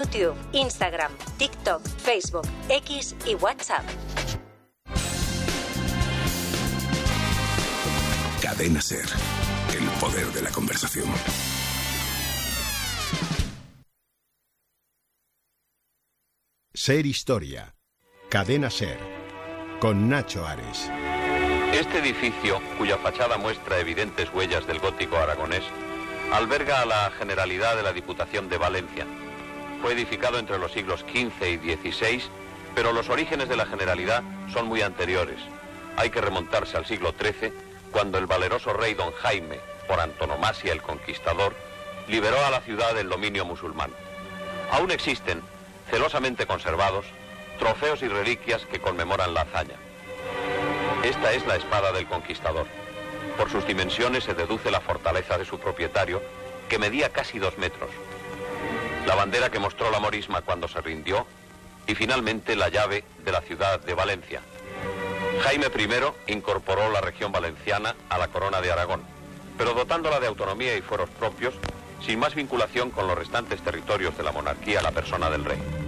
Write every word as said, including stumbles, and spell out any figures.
YouTube, Instagram, TikTok, Facebook, X y WhatsApp. Cadena SER, el poder de la conversación. SER Historia, Cadena SER, con Nacho Ares. Este edificio, cuya fachada muestra evidentes huellas del gótico aragonés, alberga a la Generalidad de la Diputación de Valencia. Fue edificado entre los siglos quince y dieciséis, pero los orígenes de la Generalidad son muy anteriores. Hay que remontarse al siglo trece, cuando el valeroso rey don Jaime, por antonomasia el Conquistador, liberó a la ciudad del dominio musulmán. Aún existen, celosamente conservados, trofeos y reliquias que conmemoran la hazaña. Esta es la espada del Conquistador. Por sus dimensiones se deduce la fortaleza de su propietario, que medía casi dos metros. La bandera que mostró la morisma cuando se rindió, y finalmente la llave de la ciudad de Valencia. Jaime primero incorporó la región valenciana a la corona de Aragón, pero dotándola de autonomía y fueros propios, sin más vinculación con los restantes territorios de la monarquía a la persona del rey.